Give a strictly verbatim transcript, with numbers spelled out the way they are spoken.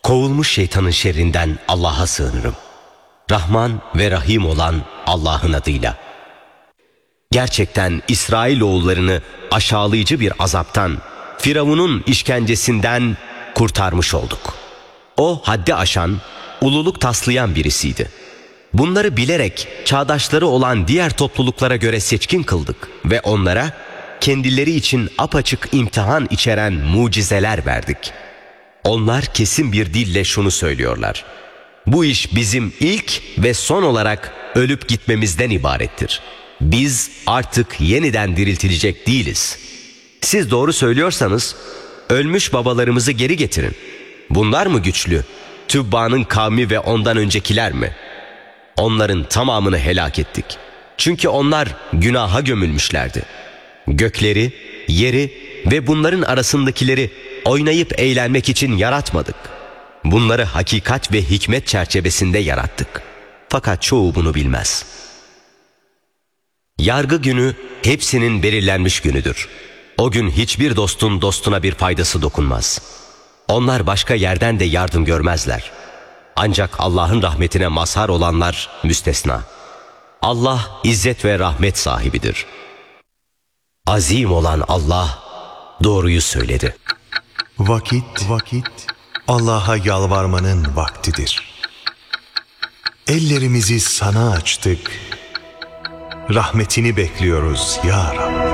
Kovulmuş şeytanın şerrinden Allah'a sığınırım. Rahman ve Rahim olan Allah'ın adıyla. Gerçekten İsrailoğullarını aşağılayıcı bir azaptan, Firavun'un işkencesinden kurtarmış olduk. O haddi aşan, ululuk taslayan birisiydi. Bunları bilerek çağdaşları olan diğer topluluklara göre seçkin kıldık ve onlara kendileri için apaçık imtihan içeren mucizeler verdik. Onlar kesin bir dille şunu söylüyorlar: bu iş bizim ilk ve son olarak ölüp gitmemizden ibarettir. Biz artık yeniden diriltilecek değiliz. Siz doğru söylüyorsanız ölmüş babalarımızı geri getirin. Bunlar mı güçlü? Tübba'nın kavmi ve ondan öncekiler mi? Onların tamamını helak ettik. Çünkü onlar günaha gömülmüşlerdi. Gökleri, yeri ve bunların arasındakileri oynayıp eğlenmek için yaratmadık. Bunları hakikat ve hikmet çerçevesinde yarattık. Fakat çoğu bunu bilmez. Yargı günü hepsinin belirlenmiş günüdür. O gün hiçbir dostun dostuna bir faydası dokunmaz. Onlar başka yerden de yardım görmezler. Ancak Allah'ın rahmetine mazhar olanlar müstesna. Allah izzet ve rahmet sahibidir. Azim olan Allah doğruyu söyledi. Vakit, vakit Allah'a yalvarmanın vaktidir. Ellerimizi sana açtık. Rahmetini bekliyoruz ya Rabbi.